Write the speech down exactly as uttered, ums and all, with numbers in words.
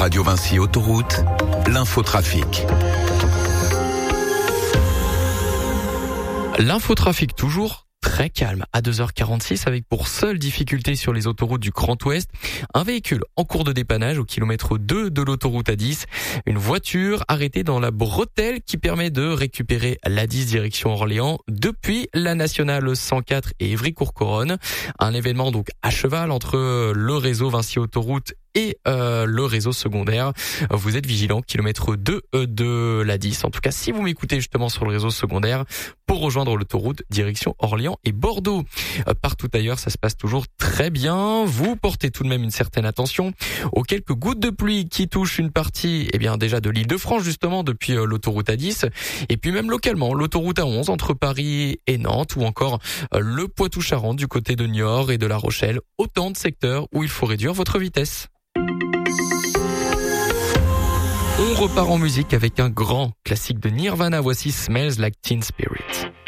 Radio Vinci Autoroute, l'infotrafic. L'infotrafic toujours très calme à deux heures quarante-six avec pour seule difficulté sur les autoroutes du Grand Ouest un véhicule en cours de dépannage au kilomètre deux de l'autoroute A dix, une voiture arrêtée dans la bretelle qui permet de récupérer l'A dix direction Orléans depuis la nationale cent quatre et Évry-Courcouronnes. Un événement donc à cheval entre le réseau Vinci Autoroute et euh, le réseau secondaire. Vous êtes vigilant, kilomètre deux de l'A dix. En tout cas, si vous m'écoutez justement sur le réseau secondaire, pour rejoindre l'autoroute, direction Orléans et Bordeaux. Euh, partout ailleurs, ça se passe toujours très bien. Vous portez tout de même une certaine attention aux quelques gouttes de pluie qui touchent une partie, eh bien déjà de l'Île-de-France justement depuis euh, l'autoroute A dix, et puis même localement l'autoroute A onze entre Paris et Nantes, ou encore euh, le Poitou-Charentes du côté de Niort et de La Rochelle. Autant de secteurs où il faut réduire votre vitesse. On repart en musique avec un grand classique de Nirvana. Voici Smells Like Teen Spirit.